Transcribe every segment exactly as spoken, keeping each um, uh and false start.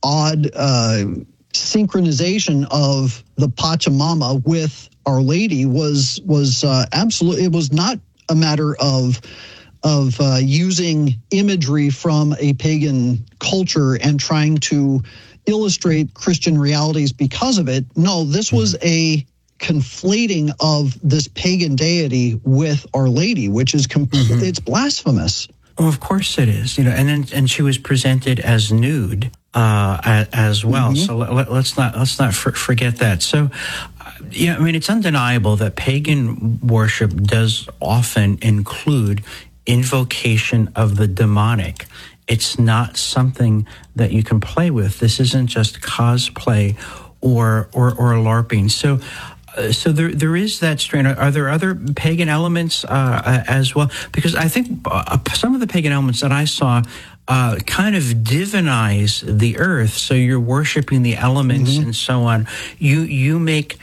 odd uh, synchronization of the Pachamama with Our Lady was was uh, absolutely. It was not a matter of of uh, using imagery from a pagan culture and trying to illustrate Christian realities because of it. No, this was a conflating of this pagan deity with Our Lady, which is com- mm-hmm. it's blasphemous. Oh, of course it is. You know, and then and she was presented as nude uh, as well. Mm-hmm. So let, let's not let's not for, forget that. So, uh, yeah, I mean, it's undeniable that pagan worship does often include invocation of the demonic. It's not something that you can play with. This isn't just cosplay or or, or LARPing. So. Uh, so there, there is that strain. Are, are there other pagan elements uh, uh, as well? Because I think uh, some of the pagan elements that I saw uh, kind of divinize the earth. So you're worshiping the elements mm-hmm. and so on. You you make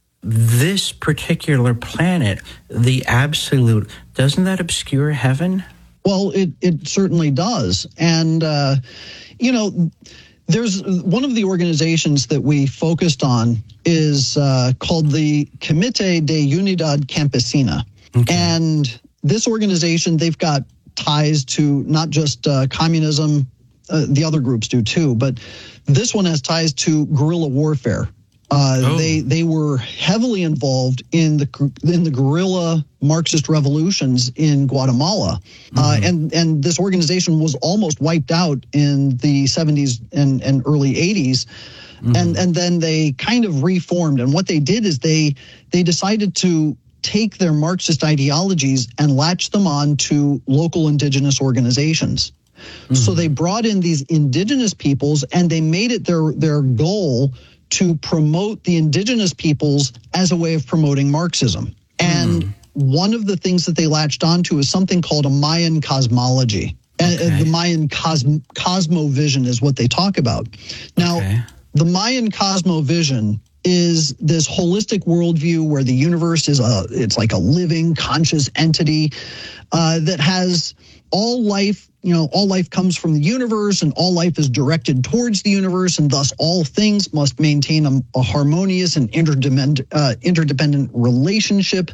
this particular planet the absolute. Doesn't that obscure heaven? Well, it it certainly does, and uh, you know. There's one of the organizations that we focused on is uh, called the Comité de Unidad Campesina. Okay. And this organization, they've got ties to not just uh, communism, uh, the other groups do too, but this one has ties to guerrilla warfare. Uh, oh. They they were heavily involved in the in the guerrilla Marxist revolutions in Guatemala, mm-hmm. uh, and and this organization was almost wiped out in the seventies and, and early eighties, mm-hmm. and and then they kind of reformed. And what they did is they they decided to take their Marxist ideologies and latch them on to local indigenous organizations. Mm-hmm. So they brought in these indigenous peoples, and they made it their their goal to promote the indigenous peoples as a way of promoting Marxism. And mm. one of the things that they latched onto is something called a Mayan cosmology. Okay. And the Mayan cosm- cosmovision is what they talk about. Now, okay. the Mayan cosmovision is this holistic worldview where the universe is a, it's like a living, conscious entity uh, that has all life. You know, all life comes from the universe, and all life is directed towards the universe, and thus all things must maintain a, a harmonious and interdependent, uh, interdependent relationship.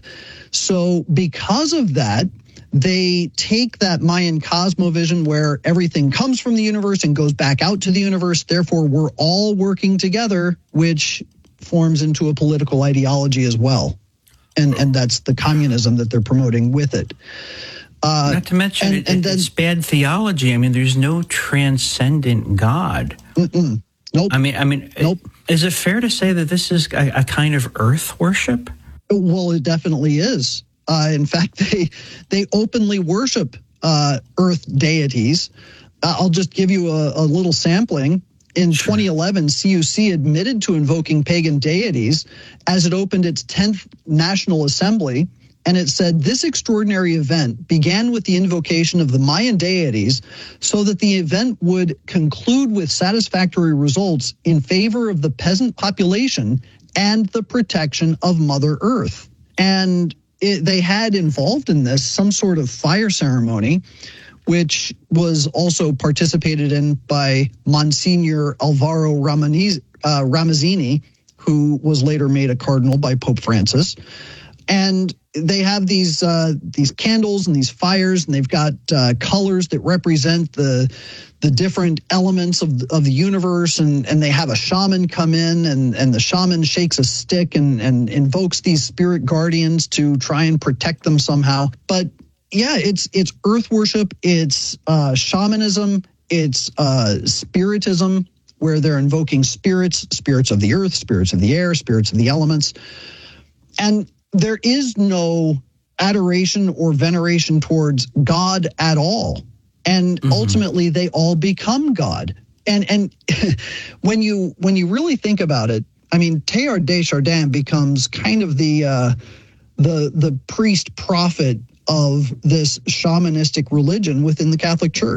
So because of that, they take that Mayan cosmovision where everything comes from the universe and goes back out to the universe. Therefore, we're all working together, which forms into a political ideology as well. And, and that's the communism that they're promoting with it. Uh, Not to mention, and, it, and then, it's bad theology. I mean, there's no transcendent God. Mm-mm. Nope. I mean, I mean, nope. Is it fair to say that this is a, a kind of earth worship? Well, it definitely is. Uh, in fact, they they openly worship uh, earth deities. Uh, I'll just give you a, a little sampling. In sure. twenty eleven, C U C admitted to invoking pagan deities as it opened its tenth National Assembly. And it said, this extraordinary event began with the invocation of the Mayan deities so that the event would conclude with satisfactory results in favor of the peasant population and the protection of Mother Earth. And it, they had involved in this some sort of fire ceremony, which was also participated in by Monsignor Alvaro Ramaniz, uh, Ramazzini, who was later made a cardinal by Pope Francis. And they have these uh, these candles and these fires, and they've got uh, colors that represent the the different elements of of the universe, and, and they have a shaman come in, and, and the shaman shakes a stick and, and invokes these spirit guardians to try and protect them somehow. But yeah, it's it's earth worship, it's uh, shamanism, it's uh, spiritism, where they're invoking spirits, spirits of the earth, spirits of the air, spirits of the elements, and there is no adoration or veneration towards God at all. And mm-hmm. ultimately, they all become God. And and when you when you really think about it, I mean, Teilhard de Chardin becomes kind of the uh, the the priest prophet of this shamanistic religion within the Catholic Church.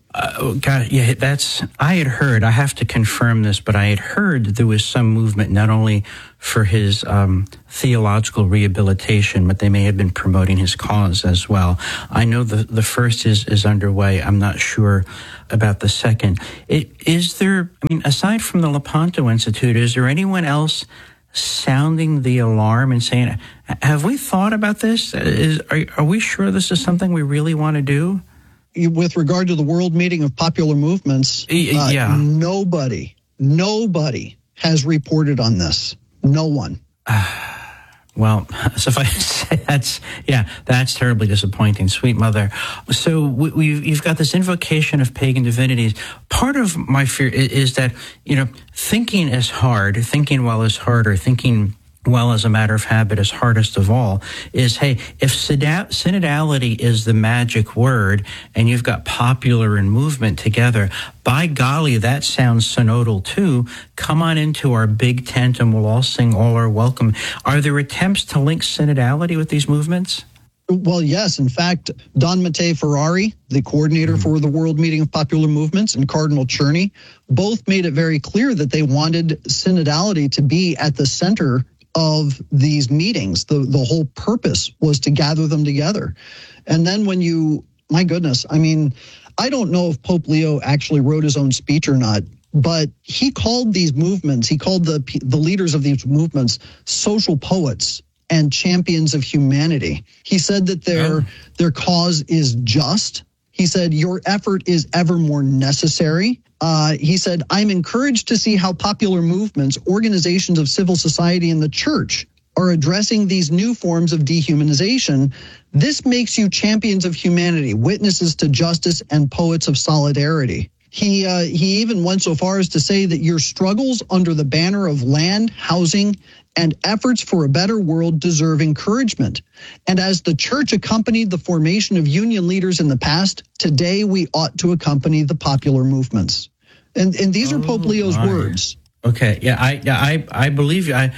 Uh, God, yeah, that's, I had heard, I have to confirm this, but I had heard there was some movement not only for his um, theological rehabilitation, but they may have been promoting his cause as well. I know the, the first is, is underway. I'm not sure about the second. It, is there, I mean, aside from the Lepanto Institute, is there anyone else sounding the alarm and saying, have we thought about this? Is, are, are we sure this is something we really want to do? With regard to the World Meeting of Popular Movements, uh, yeah. nobody, nobody has reported on this. No one. Uh, well, so if I say that's, yeah, that's terribly disappointing, sweet mother. So we, we've, you've got this invocation of pagan divinities. Part of my fear is, is that, you know, thinking is hard, thinking well is harder, thinking well as a matter of habit is hardest of all, is, hey, if synodality is the magic word and you've got popular and movement together, by golly, that sounds synodal too. Come on into our big tent and we'll all sing all are welcome. Are there attempts to link synodality with these movements? Well, yes. In fact, Don Mattei Ferrari, the coordinator mm-hmm. for the World Meeting of Popular Movements, and Cardinal Czerny both made it very clear that they wanted synodality to be at the center of these meetings. The the whole purpose was to gather them together. And then when you, my goodness, I mean, I don't know if Pope Leo actually wrote his own speech or not, but he called these movements, he called the the leaders of these movements social poets and champions of humanity. He said that their, oh. their cause is just. He said, your effort is ever more necessary. Uh, he said, I'm encouraged to see how popular movements, organizations of civil society, and the church are addressing these new forms of dehumanization. This makes you champions of humanity, witnesses to justice, and poets of solidarity. He uh, he even went so far as to say that your struggles under the banner of land, housing, and efforts for a better world deserve encouragement. And as the church accompanied the formation of union leaders in the past, today we ought to accompany the popular movements. And and these are Pope Leo's my. words. Okay, yeah, I I I believe you. I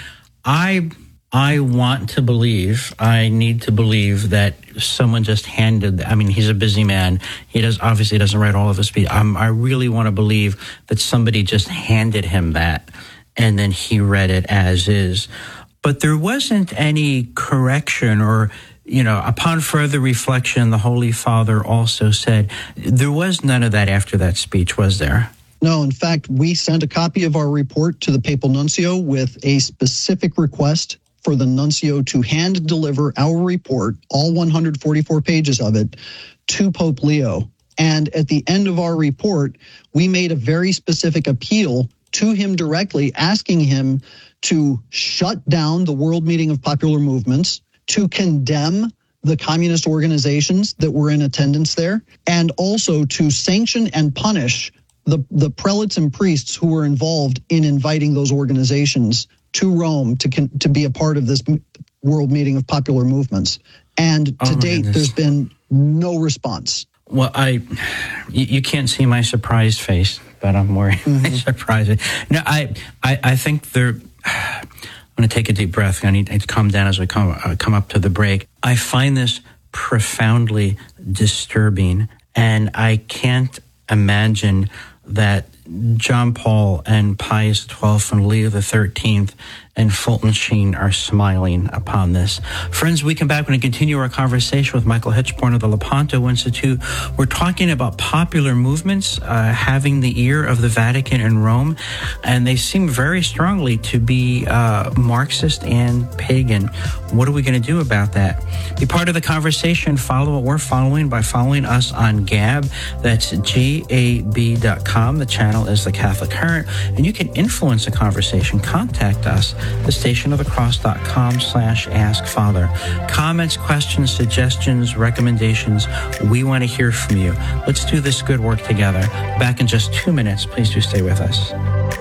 I I want to believe, I need to believe that someone just handed, I mean, he's a busy man. He does obviously doesn't write all of his speech. I'm, I really want to believe that somebody just handed him that and then he read it as is. But there wasn't any correction or, you know, upon further reflection, the Holy Father also said, there was none of that after that speech, was there? No, in fact, we sent a copy of our report to the Papal Nuncio with a specific request for the nuncio to hand deliver our report, all one hundred forty-four pages of it, to Pope Leo. And at the end of our report, we made a very specific appeal to him directly, asking him to shut down the World Meeting of Popular Movements, to condemn the communist organizations that were in attendance there, and also to sanction and punish the, the prelates and priests who were involved in inviting those organizations to Rome to to be a part of this World Meeting of Popular Movements. And to oh date, goodness. there's been no response. Well, I, you, you can't see my surprised face, but I'm more mm-hmm. surprised. No, I, I, I think there. I'm going to take a deep breath. I need to calm down as we come uh, come up to the break. I find this profoundly disturbing, and I can't imagine that John Paul and Pius the twelfth and Leo the thirteenth and Fulton Sheen are smiling upon this. Friends, we come back and continue our conversation with Michael Hichborn of the Lepanto Institute. We're talking about popular movements uh, having the ear of the Vatican and Rome, and they seem very strongly to be uh, Marxist and pagan. What are we going to do about that? Be part of the conversation. Follow what we're following by following us on Gab. That's G A B dot com. The channel is The Catholic Current, and you can influence the conversation. Contact us, the station of the cross dot com slash ask father. Comments, questions, suggestions, recommendations, we want to hear from you. Let's do this good work together. Back in just two minutes. Please do stay with us.